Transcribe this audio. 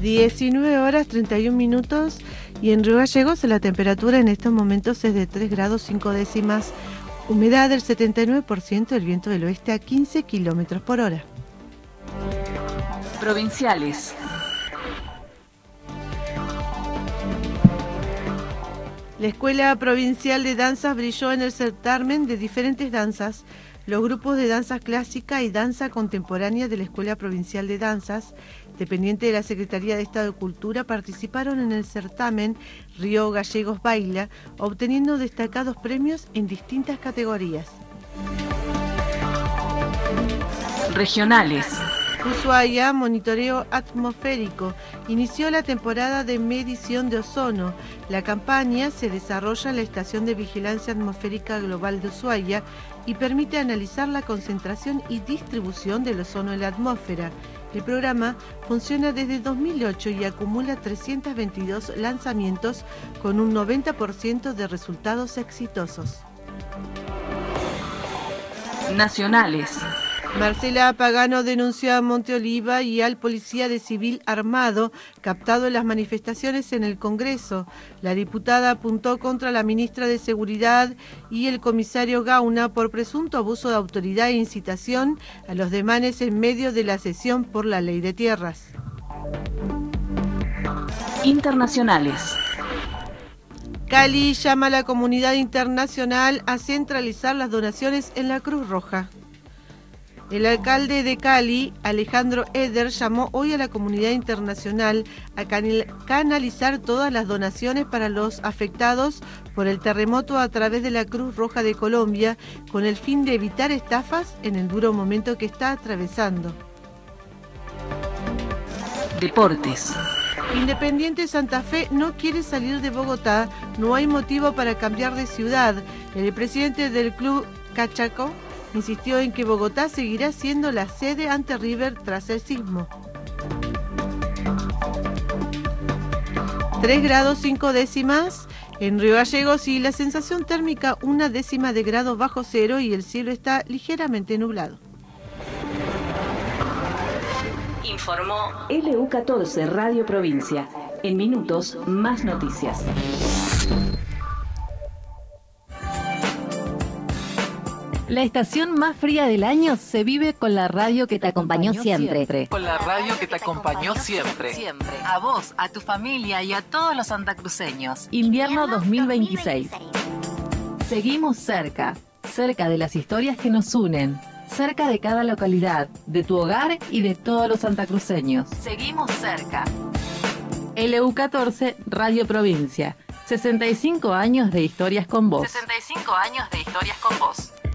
19 horas 31 minutos y en Río Gallegos la temperatura en estos momentos es de 3 grados 5 décimas, humedad del 79%, el viento del oeste a 15 kilómetros por hora. Provinciales. La Escuela Provincial de Danzas brilló en el certamen de diferentes danzas. Los grupos de danza clásica y danza contemporánea de la Escuela Provincial de Danzas, dependiente de la Secretaría de Estado de Cultura, participaron en el certamen Río Gallegos Baila, obteniendo destacados premios en distintas categorías. Regionales. Ushuaia, monitoreo atmosférico, inició la temporada de medición de ozono. La campaña se desarrolla en la Estación de Vigilancia Atmosférica Global de Ushuaia y permite analizar la concentración y distribución del ozono en la atmósfera. El programa funciona desde 2008 y acumula 322 lanzamientos con un 90% de resultados exitosos. Nacionales. Marcela Pagano denunció a Monteoliva y al policía de civil armado captado en las manifestaciones en el Congreso. La diputada apuntó contra la ministra de Seguridad y el comisario Gauna por presunto abuso de autoridad e incitación a los demanes en medio de la sesión por la ley de tierras. Internacionales. Cali llama a la comunidad internacional a centralizar las donaciones en la Cruz Roja. El alcalde de Cali, Alejandro Eder, llamó hoy a la comunidad internacional a canalizar todas las donaciones para los afectados por el terremoto a través de la Cruz Roja de Colombia, con el fin de evitar estafas en el duro momento que está atravesando. Deportes. Independiente Santa Fe no quiere salir de Bogotá, no hay motivo para cambiar de ciudad. El presidente del club Cachaco insistió en que Bogotá seguirá siendo la sede ante River tras el sismo. 3 grados 5 décimas en Río Gallegos y la sensación térmica 1 décima de grado bajo cero y el cielo está ligeramente nublado. Informó LU14 Radio Provincia. En minutos, más noticias. La estación más fría del año se vive con la radio que te acompañó siempre. Con la radio que te acompañó siempre. A vos, a tu familia y a todos los santacruceños. Invierno 2026. Seguimos cerca de las historias que nos unen, cerca de cada localidad, de tu hogar y de todos los santacruceños. Seguimos cerca. LU14 Radio Provincia. 65 años de historias con vos. 65 años de historias con vos.